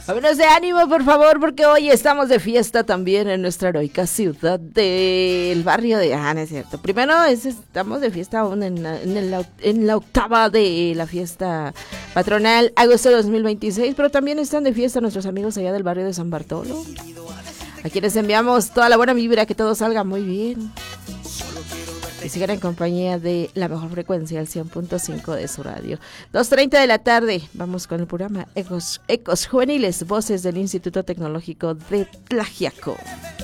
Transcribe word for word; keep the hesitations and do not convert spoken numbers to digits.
Vámonos de ánimo, por favor, porque hoy estamos de fiesta también en nuestra heroica ciudad del barrio de... Ah, no es cierto. Primero es, estamos de fiesta aún en la, en, el, en la octava de la fiesta patronal, agosto de dos mil veintiséis, pero también están de fiesta nuestros amigos allá del barrio de San Bartolo, a quienes enviamos toda la buena vibra, que todo salga muy bien. Y sigan en compañía de la mejor frecuencia, el cien punto cinco de su radio. dos treinta de la tarde, vamos con el programa Ecos, Ecos Juveniles, voces del Instituto Tecnológico de Tlaxiaco.